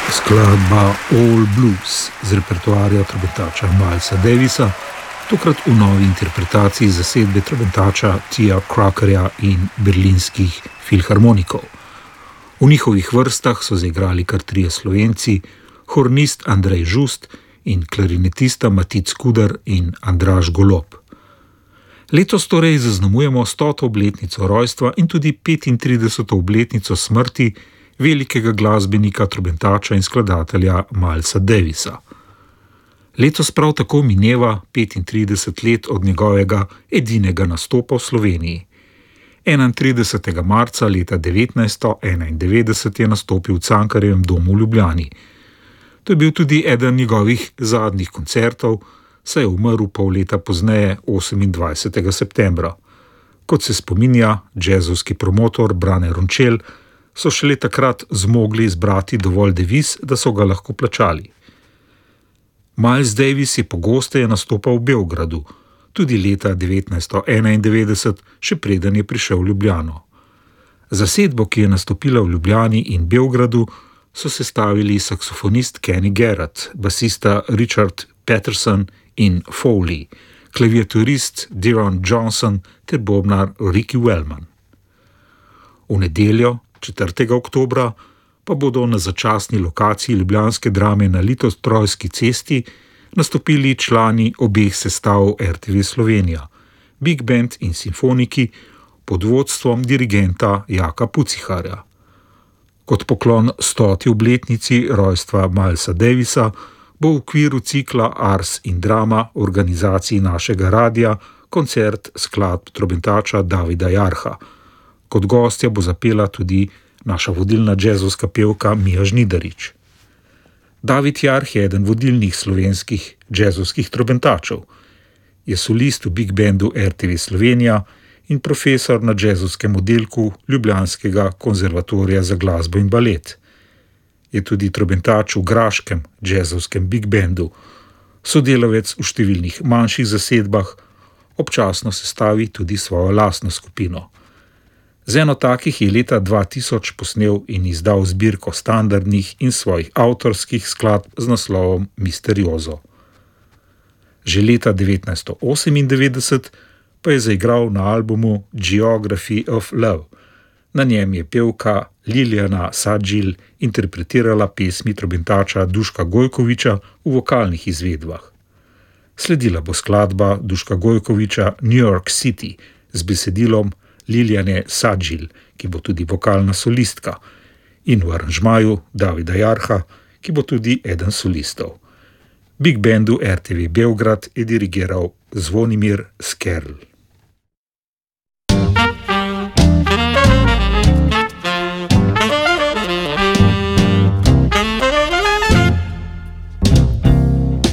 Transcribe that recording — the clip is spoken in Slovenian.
Skladba All Blues z repertoarja trobentača Milesa Davisa, tokrat v novi interpretaciji zasedbe trobentača Tia Crockerja in berlinskih filharmonikov. V njihovih vrstah so zaigrali kar 3 Slovenci, hornist Andrej Žust in klarinetista Matic Kudar in Andraž Golob. Letos torej zaznamujemo 100. obletnico rojstva in tudi 35. obletnico smrti velikega glasbenika, trobentača in skladatelja Milesa Davisa. Letos prav tako mineva 35 let od njegovega edinega nastopa v Sloveniji. 31. marca leta 1991 je nastopil v Cankarjevem domu v Ljubljani. To je bil tudi eden njegovih zadnjih koncertov, saj je umrl pol leta pozneje, 28. septembra. Kot se spominja džezovski promotor Brane Rončel, so šele takrat zmogli izbrati dovolj deviz, da so ga lahko plačali. Miles Davis je pogosteje nastopal v Beogradu, tudi leta 1991, še preden je prišel v Ljubljano. Zasedbo, ki je nastopila v Ljubljani in Beogradu, so sestavili saksofonist Kenny Garrett, basista Richard Peterson in Foley, klaviaturist Deron Johnson ter bobnar Ricky Wellman. V nedeljo, 4. oktobra, pa bodo na začasni lokaciji ljubljanske Drame na Litostrojski cesti nastopili člani obeh sestav RTV Slovenija, Big Band in simfoniki pod vodstvom dirigenta Jaka Puciharja. Kot poklon 100. obletnici rojstva Milesa Davisa bo v okviru cikla Ars in Drama organizaciji našega radia koncert skladb trobentača Davida Jarha. Kot gostja bo zapela tudi naša vodilna džezovska pevka Mija Žnidarič. David Jarh je eden vodilnih slovenskih džezovskih trobentačev. Je solist v Big Bandu RTV Slovenija in profesor na džezovskem oddelku Ljubljanskega konzervatorija za glasbo in balet. Je tudi trobentač v graškem džezovskem Big Bandu, sodelavec v številnih manjših zasedbah, občasno sestavi tudi svojo lastno skupino. Z eno takih je leta 2000 posnel in izdal zbirko standardnih in svojih avtorskih skladb z naslovom Misterioso. Že leta 1998 pa je zaigral na albumu Geography of Love. Na njem je pevka Liljana Sadžil interpretirala pesmi trobentača Duška Gojkoviča v vokalnih izvedbah. Sledila bo skladba Duška Gojkoviča New York City z besedilom Liljane Sadžil, ki bo tudi vokalna solistka, in v aranžmaju Davida Jarha, ki bo tudi eden solistov. Big Bandu RTV Beograd je dirigiral Zvonimir Skerl.